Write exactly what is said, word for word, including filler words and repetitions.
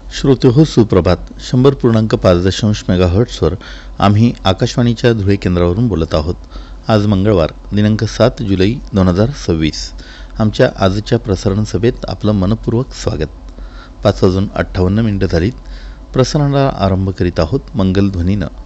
श्रोते हो सुप्रभात. शंभर पूर्णांक पाच दशांश मेगाहर्ट्सवर आम्ही आकाशवाणीच्या धुळे केंद्रावरून बोलत आहोत. आज मंगळवार दिनांक सात जुलै दोन हजार सव्वीस. आमच्या आजच्या प्रसारण सभेत आपलं मनपूर्वक स्वागत. पाच वाजून अठ्ठावन्न मिनिटं झालीत. प्रसारणाला आरंभ करीत आहोत मंगलध्वनीनं.